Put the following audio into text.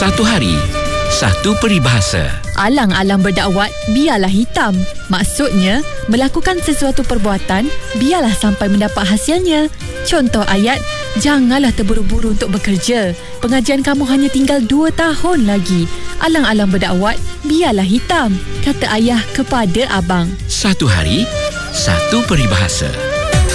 Satu hari, satu peribahasa. Alang-alang berdakwat, biarlah hitam. Maksudnya, melakukan sesuatu perbuatan, biarlah sampai mendapat hasilnya. Contoh ayat, janganlah terburu-buru untuk bekerja. Pengajian kamu hanya tinggal 2 tahun lagi. Alang-alang berdakwat, biarlah hitam, kata ayah kepada abang. Satu hari, satu peribahasa.